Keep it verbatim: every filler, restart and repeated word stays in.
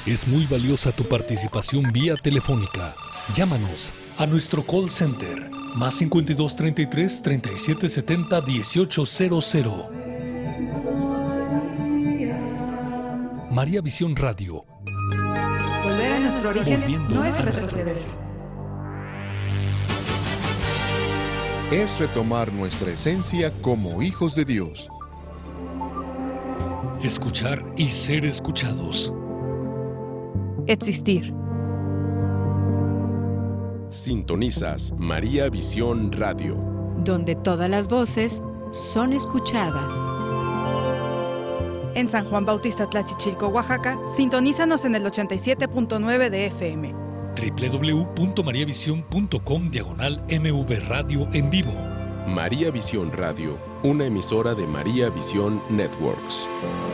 Es muy valiosa tu participación vía telefónica. Llámanos a nuestro call center más cincuenta y dos, treinta y tres, treinta y siete, setenta, dieciocho cero cero. María Visión Radio. Volver a nuestro origen Volviendo no es a nuestro retroceder. Es retomar nuestra esencia como hijos de Dios. Escuchar y ser escuchados. Existir. Sintonizas María Visión Radio, donde todas las voces son escuchadas. En San Juan Bautista Tlachichilco, Oaxaca, sintonízanos en el ochenta y siete punto nueve de F M. doble u doble u doble u punto maría visión punto com diagonal M V Radio en vivo. María Visión Radio, una emisora de María Visión Networks.